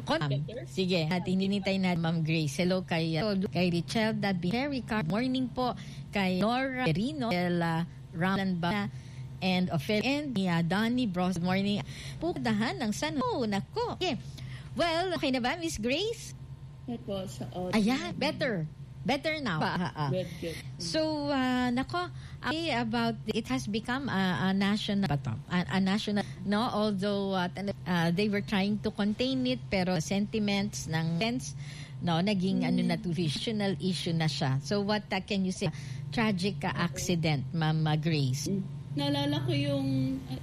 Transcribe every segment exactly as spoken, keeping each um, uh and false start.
Ako, ma'am. Sige, natin hinintay na Ma'am Grace. Hello kay, uh, kay Richelda Harry Car. Morning po kay Nora Perino, Ella Ramlan ba and Ophelia and uh, Donnie Bros. Good morning. Pudahan ng San Oh, nako. Okay. Well, okay na ba, Miss Grace? It was uh, Ayan, better. Better now. Uh, uh. Good, good. So, uh, nako, okay, about it has become a, a national, a, a national, no? Although uh, uh, they were trying to contain it, pero sentiments ng sense, no, naging mm. ano na to, national issue na siya. So, what uh, can you say? Tragic uh, accident, Ma'am uh, Grace. Naalala ko yung uh,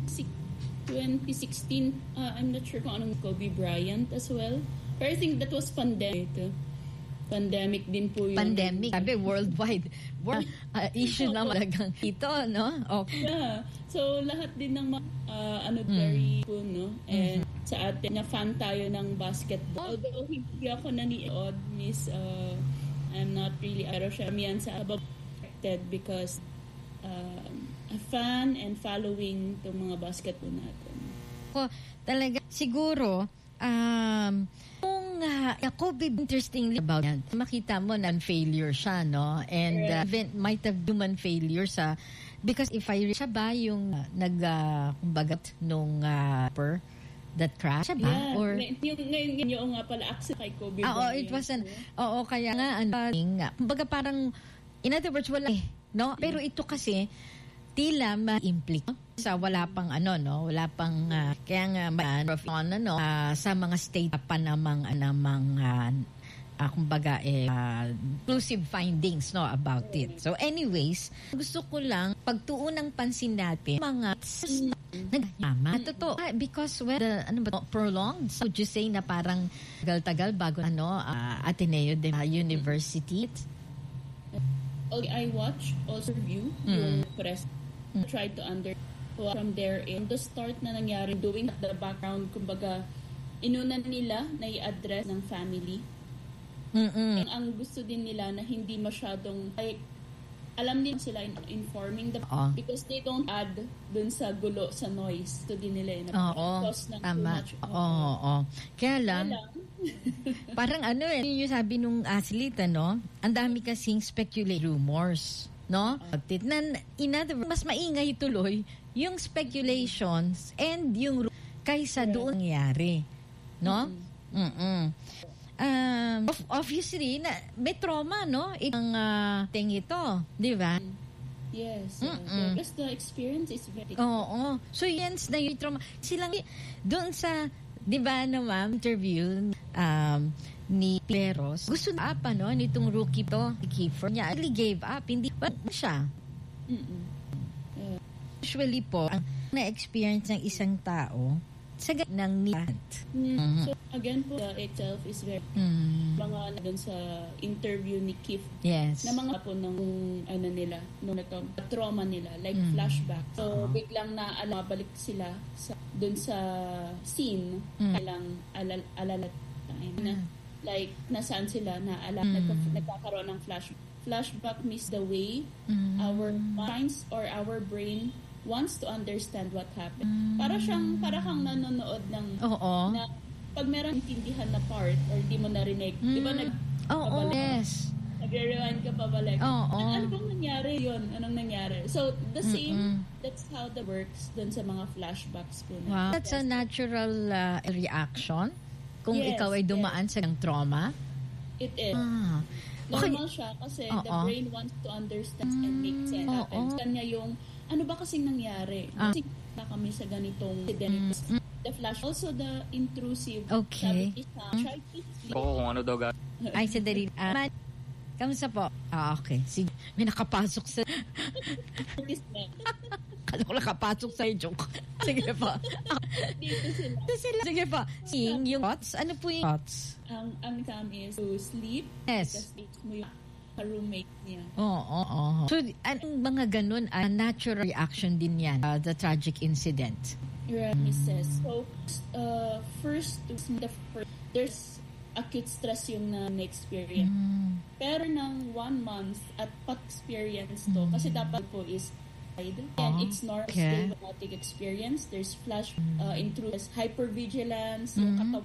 twenty sixteen, uh, I'm not sure kung anong Kobe Bryant as well. But I think that was pandemic. Pandemic din po yun. Pandemic. Sabi, worldwide. World uh, issue na malagang ito, no? Okay. Yeah. So, lahat din ng uh, ano, very mm. po, no? And mm-hmm. sa atin, na fan tayo ng basketball. Although, hindi ako naniod, Miss, uh, I'm not really, pero siya miyan sa above because uh, a fan and following itong mga basketball natin. Ko, talaga, siguro, um, Uh, ako, be interestingly about yan. Makita mo na failure siya, no? And uh, even might have human failure sa because if I siya ba yung uh, nag uh, kumbaga nung uh, per that crash siya ba? Yeah. Or yung ngayon yung nga pala accident kay Kobe. Oo, oh, it was an oo, kaya nga ano, kumbaga parang in other words wala eh, no? Pero ito kasi tila ma-implica sa wala pang ano no wala pang uh, kaya nga on ano uh, sa mga state pa namang namang uh, uh, kumbaga eh uh, inclusive findings no about it. So anyways, gusto ko lang pagtuon ng pansin natin mga nagmama totoo because well the, ano ba prolonged so would you say na parang tagal-tagal bago ano uh, Ateneo de uh, University. Okay, I watch also review mm. yung press try to under from there in the start na nangyari doing the background kumbaga inunan nila na i-address ng family. Mm-mm. And ang gusto din nila na hindi masyadong like alam din sila in informing the oh. because they don't add dun sa gulo sa noise to din nila na oh, cause ng tama. too much. Oo, oh, oh. Kaya lang, Kaya lang parang ano eh yung sabi nung athlete no ang dami kasing speculate rumors no? Uh-huh. Na, in other words, mas maingay tuloy yung speculations and yung kaysa doon nangyari. No? Mm-hmm. Mm-mm. Um, obviously, na, may trauma, no? Itong uh, thing ito. Di ba? Yes. Uh, because the experience is very... Oo. Oh, oh. So, yan na yung trauma. Silang, doon sa, di ba, no, ma'am, interview, um, ni Pleros, gusto na apa no nitong rookie to, Kiefer niya, really gave up, hindi pa siya. Yeah. Usually po, ang na-experience ng isang tao sa ng nilat. Mm. Mm-hmm. So again po, the itself is very mm. mga dun sa interview ni Keith. Yes. Na mga po ng ano nila, nung nato, trauma nila, like mm. flashback. So uh-huh. biglang na alabalik sila sa dun sa scene, mm. kailang alal alalat time mm. na like nasaan sila na alam mm. nagkakaroon ng flash flashback miss the way mm. our minds or our brain wants to understand what happened. Mm. Para siyang para kang nanonood ng Oo. na pag meron intindihan na part or di mo narinig, mm. di ba nag Oo, yes. Nag-rewind ka pabalik. Oo. Ano, ano bang nangyari yun? Anong nangyari? So, the same, Mm-mm. that's how that works dun sa mga flashbacks po. Wow. That's a natural uh, reaction? Kung yes, ikaw ay dumaan yes. sa trauma? It is. Ah. Normal okay. siya kasi oh, the brain oh. wants to understand mm, and make sense. Oh, oh. Kanya yung, ano ba kasing nangyari? Ah. Kasi na kami sa ganitong incident. Mm. The flash, also the intrusive. Okay. Sabi isa, try to sleep. Oo, kung ano daw ga. Ay, sa dali. Uh, kamusta po? Ah, okay. Sige. May nakapasok sa... Kala ko nakapasok sa joke. Sige po. Dito sila. Dito sila. Sige po. Seeing yung thoughts. Ano po yung thoughts? Ang ang time is to sleep. Yes. Kasi mo yung roommate niya. Oo, oo, oo. So, anong mga ganun, uh, natural reaction din yan, uh, the tragic incident? Right, mm. he says. So, uh, first, the first, there's acute stress yung na na-experience. Mm. Pero ng one month at pat-experience to, mm. kasi dapat po is and oh, it's normal okay. traumatic experience. There's flash uh, intrusive hypervigilance, mm-hmm. yung kataw